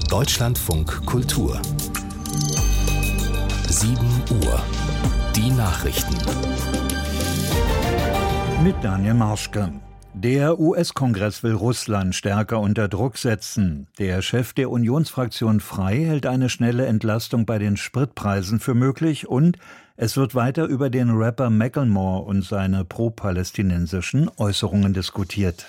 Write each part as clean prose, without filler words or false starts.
Deutschlandfunk Kultur 7 Uhr. Die Nachrichten. Mit Daniel Marschke. Der US-Kongress will Russland stärker unter Druck setzen. Der Chef der Unionsfraktion Frei hält eine schnelle Entlastung bei den Spritpreisen für möglich und es wird weiter über den Rapper Macklemore und seine pro-palästinensischen Äußerungen diskutiert.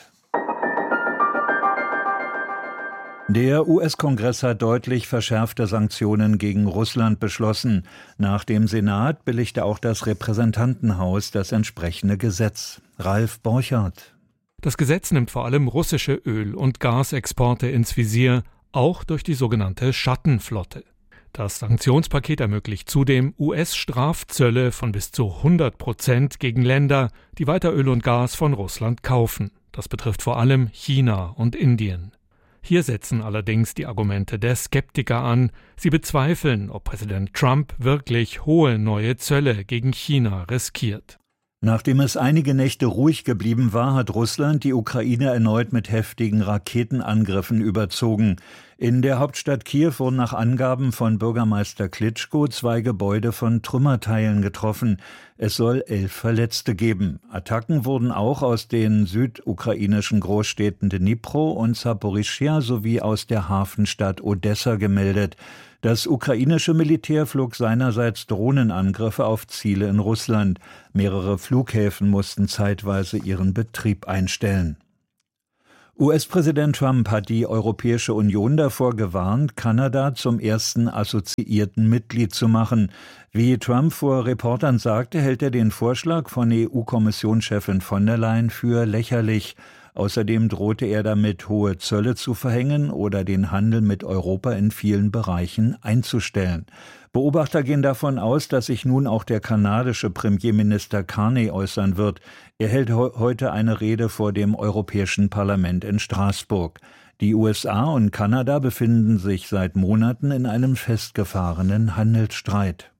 Der US-Kongress hat deutlich verschärfte Sanktionen gegen Russland beschlossen. Nach dem Senat billigte auch das Repräsentantenhaus das entsprechende Gesetz. Ralf Borchardt. Das Gesetz nimmt vor allem russische Öl- und Gasexporte ins Visier, auch durch die sogenannte Schattenflotte. Das Sanktionspaket ermöglicht zudem US-Strafzölle von bis zu 100% gegen Länder, die weiter Öl und Gas von Russland kaufen. Das betrifft vor allem China und Indien. Hier setzen allerdings die Argumente der Skeptiker an. Sie bezweifeln, ob Präsident Trump wirklich hohe neue Zölle gegen China riskiert. Nachdem es einige Nächte ruhig geblieben war, hat Russland die Ukraine erneut mit heftigen Raketenangriffen überzogen. In der Hauptstadt Kiew wurden nach Angaben von Bürgermeister Klitschko 2 Gebäude von Trümmerteilen getroffen. Es soll 11 Verletzte geben. Attacken wurden auch aus den südukrainischen Großstädten Dnipro und Saporischschja sowie aus der Hafenstadt Odessa gemeldet. Das ukrainische Militär flog seinerseits Drohnenangriffe auf Ziele in Russland. Mehrere Flughäfen mussten zeitweise ihren Betrieb einstellen. US-Präsident Trump hat die Europäische Union davor gewarnt, Kanada zum ersten assoziierten Mitglied zu machen. Wie Trump vor Reportern sagte, hält er den Vorschlag von EU-Kommissionschefin von der Leyen für lächerlich. Außerdem drohte er damit, hohe Zölle zu verhängen oder den Handel mit Europa in vielen Bereichen einzustellen. Beobachter gehen davon aus, dass sich nun auch der kanadische Premierminister Carney äußern wird. Er hält heute eine Rede vor dem Europäischen Parlament in Straßburg. Die USA und Kanada befinden sich seit Monaten in einem festgefahrenen Handelsstreit.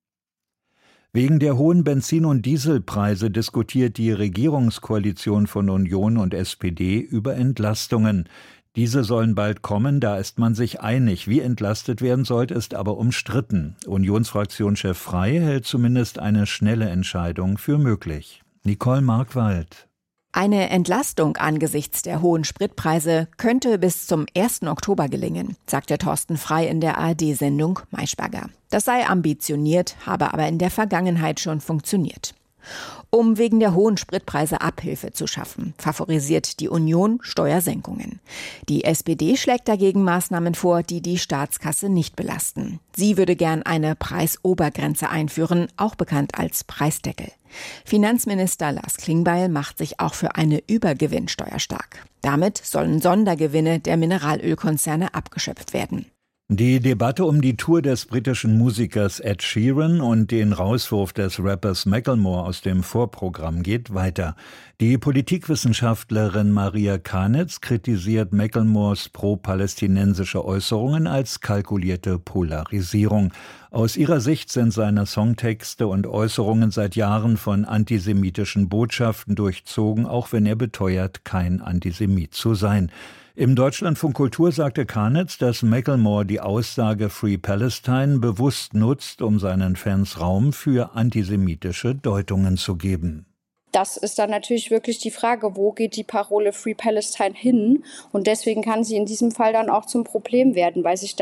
Wegen der hohen Benzin- und Dieselpreise diskutiert die Regierungskoalition von Union und SPD über Entlastungen. Diese sollen bald kommen, da ist man sich einig. Wie entlastet werden sollte, ist aber umstritten. Unionsfraktionschef Frei hält zumindest eine schnelle Entscheidung für möglich. Nicole Markwald. Eine Entlastung angesichts der hohen Spritpreise könnte bis zum 1. Oktober gelingen, sagte Thorsten Frei in der ARD-Sendung Maischberger. Das sei ambitioniert, habe aber in der Vergangenheit schon funktioniert. Um wegen der hohen Spritpreise Abhilfe zu schaffen, favorisiert die Union Steuersenkungen. Die SPD schlägt dagegen Maßnahmen vor, die die Staatskasse nicht belasten. Sie würde gern eine Preisobergrenze einführen, auch bekannt als Preisdeckel. Finanzminister Lars Klingbeil macht sich auch für eine Übergewinnsteuer stark. Damit sollen Sondergewinne der Mineralölkonzerne abgeschöpft werden. Die Debatte um die Tour des britischen Musikers Ed Sheeran und den Rauswurf des Rappers Macklemore aus dem Vorprogramm geht weiter. Die Politikwissenschaftlerin Maria Kanitz kritisiert Macklemores pro-palästinensische Äußerungen als kalkulierte Polarisierung. Aus ihrer Sicht sind seine Songtexte und Äußerungen seit Jahren von antisemitischen Botschaften durchzogen, auch wenn er beteuert, kein Antisemit zu sein. Im Deutschlandfunk Kultur sagte Kanitz, dass Macklemore die Aussage Free Palestine bewusst nutzt, um seinen Fans Raum für antisemitische Deutungen zu geben. Das ist dann natürlich wirklich die Frage, wo geht die Parole Free Palestine hin? Und deswegen kann sie in diesem Fall dann auch zum Problem werden, weil sich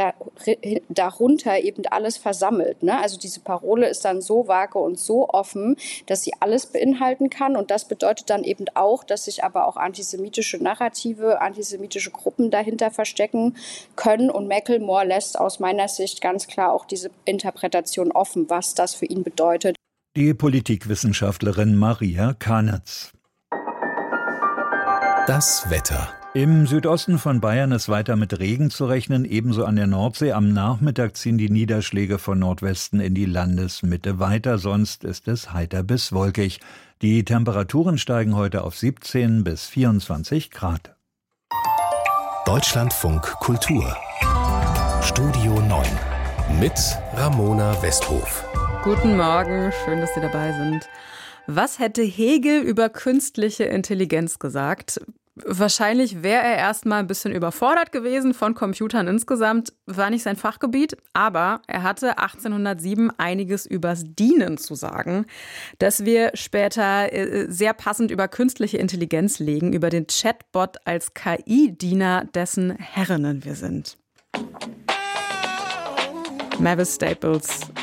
darunter eben alles versammelt. Ne? Also diese Parole ist dann so vage und so offen, dass sie alles beinhalten kann. Und das bedeutet dann eben auch, dass sich aber auch antisemitische Narrative, antisemitische Gruppen dahinter verstecken können. Und Macklemore lässt aus meiner Sicht ganz klar auch diese Interpretation offen, was das für ihn bedeutet. Die Politikwissenschaftlerin Maria Kanitz. Das Wetter. Im Südosten von Bayern ist weiter mit Regen zu rechnen, ebenso an der Nordsee. Am Nachmittag ziehen die Niederschläge von Nordwesten in die Landesmitte weiter, sonst ist es heiter bis wolkig. Die Temperaturen steigen heute auf 17 bis 24 Grad. Deutschlandfunk Kultur. Studio 9 mit Ramona Westhof. Guten Morgen, schön, dass Sie dabei sind. Was hätte Hegel über künstliche Intelligenz gesagt? Wahrscheinlich wäre er erstmal ein bisschen überfordert gewesen von Computern insgesamt, war nicht sein Fachgebiet, aber er hatte 1807 einiges übers Dienen zu sagen, das wir später sehr passend über künstliche Intelligenz legen, über den Chatbot als KI-Diener, dessen Herrinnen wir sind. Mavis Staples